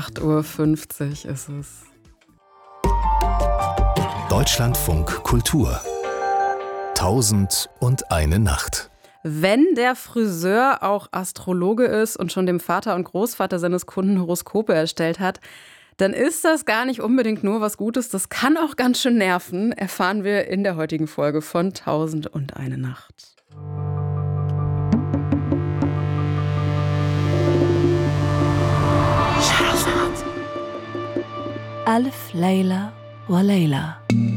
8:50 Uhr ist es. Deutschlandfunk Kultur. 1001 Nacht. Wenn der Friseur auch Astrologe ist und schon dem Vater und Großvater seines Kunden Horoskope erstellt hat, dann ist das gar nicht unbedingt nur was Gutes. Das kann auch ganz schön nerven, erfahren wir in der heutigen Folge von 1001 Nacht. Alf Layla wa Layla.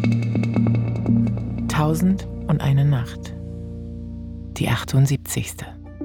1001 Nacht. Die 78.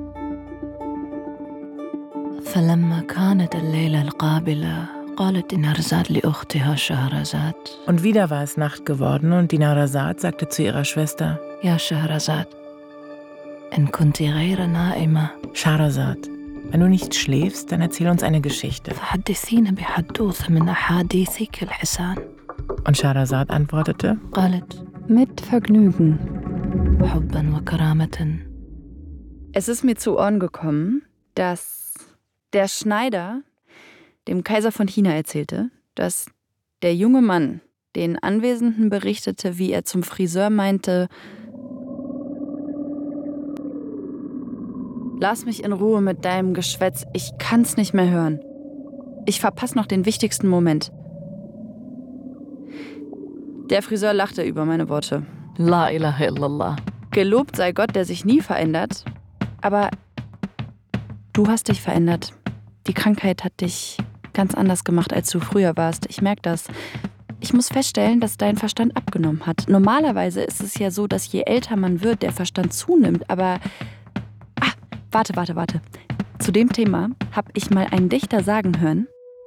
فلما كانت الليلة القابلة قالت دينارزاد لأختها شهرزاد. Und wieder war es Nacht geworden und Dinarzad sagte zu ihrer Schwester: يا شهرزاد إن كنت غير نائمة Schahrazad, wenn du nicht schläfst, dann erzähl uns eine Geschichte. فحدثينا بحدوث من أحاديثك الحسان. Und Schahrazad antwortete: قالت mit Vergnügen حبا وكرامة. Es ist mir zu Ohren gekommen, dass der Schneider dem Kaiser von China erzählte, dass der junge Mann den Anwesenden berichtete, wie er zum Friseur meinte: Lass mich in Ruhe mit deinem Geschwätz, ich kann's nicht mehr hören. Ich verpasse noch den wichtigsten Moment. Der Friseur lachte über meine Worte. La ilaha illallah. Gelobt sei Gott, der sich nie verändert. Aber du hast dich verändert. Die Krankheit hat dich ganz anders gemacht, als du früher warst. Ich merke das. Ich muss feststellen, dass dein Verstand abgenommen hat. Normalerweise ist es ja so, dass je älter man wird, der Verstand zunimmt. Aber warte. Zu dem Thema habe ich mal einen Dichter sagen hören.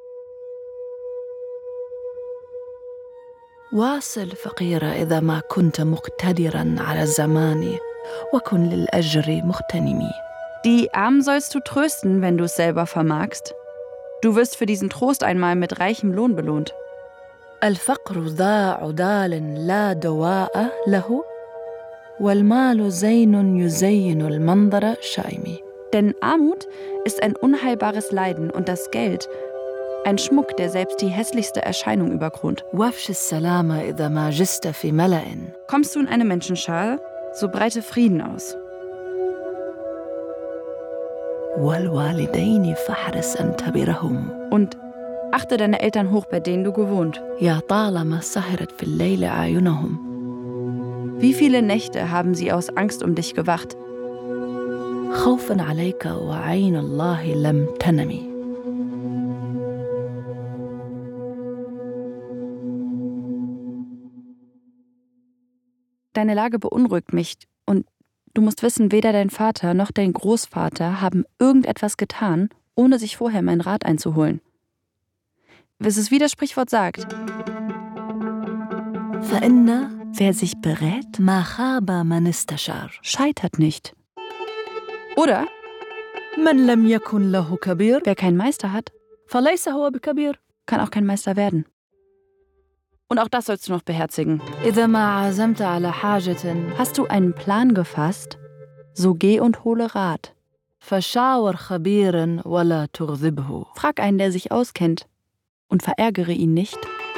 واصل فقيرة إذا ما كنت مقتدرا على الزمان وكن للأجر مغتنمي. Die Armen sollst du trösten, wenn du es selber vermagst. Du wirst für diesen Trost einmal mit reichem Lohn belohnt. الفقر ذا عدال لا دواء له والمال زين يزين المنظر شائمي. Denn Armut ist ein unheilbares Leiden und das Geld ein Schmuck, der selbst die hässlichste Erscheinung überkront. وافش السلامة إذا ما جست في ملأ. Kommst du in eine Menschenschar, so breite Frieden aus. والوالدين فاحرص أن تبرهم. Und achte deine Eltern hoch, bei denen du gewohnt. يا طالما سهرت في الليل أعينهم. Wie viele Nächte haben sie aus Angst um dich gewacht? خوفا عليك وعين الله لم تنمي. Deine Lage beunruhigt mich und du musst wissen, weder dein Vater noch dein Großvater haben irgendetwas getan, ohne sich vorher meinen Rat einzuholen. Es ist wie das Sprichwort sagt. فإن Wer sich berät, ما خاب من استشار. scheitert nicht. Oder من لم يكن له كبير wer keinen Meister hat, فليس هو بكبير. kann auch kein Meister werden. Und auch das sollst du noch beherzigen. إذا ما عزمت على حاجة Hast du einen Plan gefasst, so geh und hole Rat. فشاور خبيرا ولا تغضبه. Frag einen, der sich auskennt, und verärgere ihn nicht.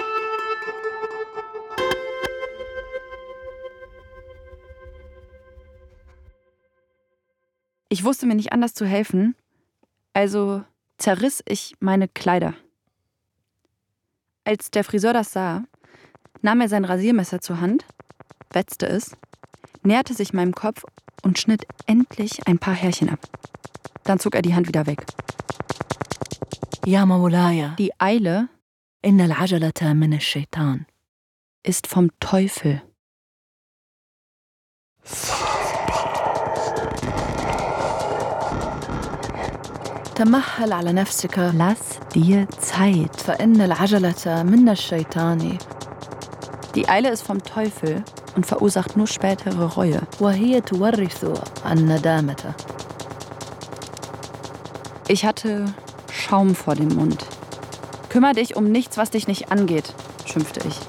Ich wusste mir nicht anders zu helfen, also zerriss ich meine Kleider. Als der Friseur das sah, nahm er sein Rasiermesser zur Hand, wetzte es, näherte sich meinem Kopf und schnitt endlich ein paar Härchen ab. Dann zog er die Hand wieder weg. يا مولاي Die Eile إن العجلة من الشيطان. ist vom Teufel. تمهل على نفسك Lass dir Zeit. فإن العجلة من الشيطان Die Eile ist vom Teufel und verursacht nur spätere Reue. وهي تورث الندامة. Ich hatte Schaum vor dem Mund. Kümmer dich um nichts, was dich nicht angeht, schimpfte ich.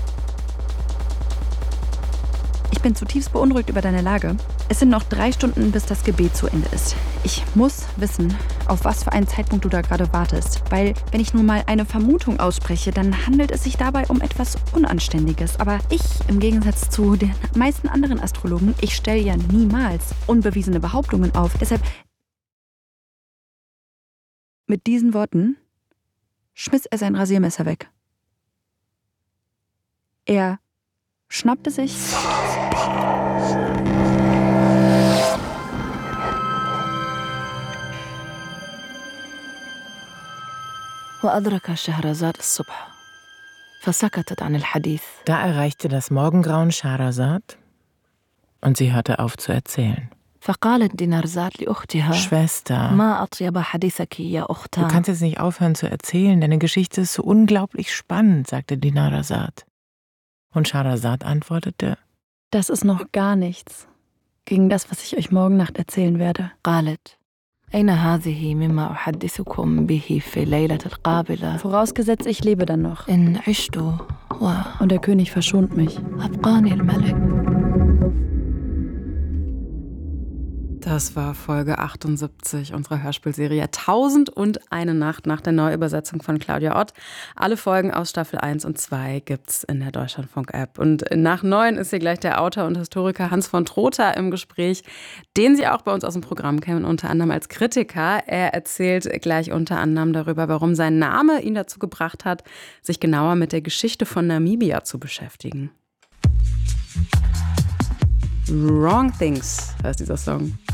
Ich bin zutiefst beunruhigt über deine Lage. Es sind noch 3 Stunden, bis das Gebet zu Ende ist. Ich muss wissen, auf was für einen Zeitpunkt du da gerade wartest. Weil, wenn ich nun mal eine Vermutung ausspreche, dann handelt es sich dabei um etwas Unanständiges. Aber ich, im Gegensatz zu den meisten anderen Astrologen, ich stelle ja niemals unbewiesene Behauptungen auf. Deshalb, mit diesen Worten schmiss er sein Rasiermesser weg. Er schnappte sich وأدرك شهرزاد الصبح فسكتت عن الحديث. Da erreichte das Morgengrauen Schahrazad und sie hörte auf zu erzählen. فقالت دينارزاد لأختها Schwester, ما أطيب حديثك يا du أختان. kannst jetzt nicht aufhören zu erzählen, deine Geschichte ist so unglaublich spannend, sagte Dinarzad. Und Schahrazad antwortete, Das ist noch gar nichts gegen das, was ich euch morgen Nacht erzählen werde. قالت أين هذه مما أحدثكم به في الليلة القابلة. Vorausgesetzt, ich lebe dann noch. إن عشت Und der König verschont mich. وأبقاني الملك. Das war Folge 78 unserer Hörspielserie 1001 Nacht nach der Neuübersetzung von Claudia Ott. Alle Folgen aus Staffel 1 und 2 gibt's in der Deutschlandfunk-App. Und nach 9 ist hier gleich der Autor und Historiker Hans von Trotha im Gespräch, den Sie auch bei uns aus dem Programm kennen, unter anderem als Kritiker. Er erzählt gleich unter anderem darüber, warum sein Name ihn dazu gebracht hat, sich genauer mit der Geschichte von Namibia zu beschäftigen. Wrong Things heißt dieser Song.